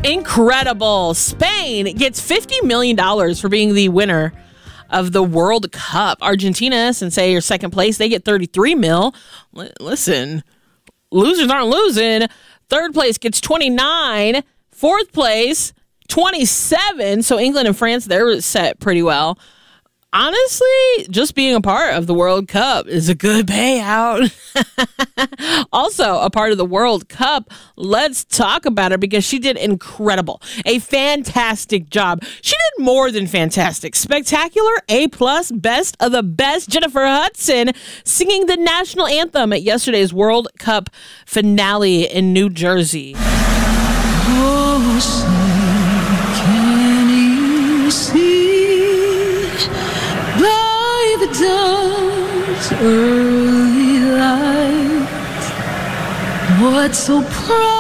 Incredible. Spain gets $50 million for being the winner of the World Cup. Argentina, since they are second place, they get 33 mil. Listen, losers aren't losing. Third place gets 29. Fourth place, 27. So England and France, they're set pretty well. Honestly, just being a part of the World Cup is a good payout. Also, a part of the World Cup, let's talk about her because she did incredible. A fantastic job. She did more than fantastic. Spectacular, A+, best of the best. Jennifer Hudson singing the national anthem at yesterday's World Cup finale in New Jersey. Oh, say, can you see by the dawn's early light what so proud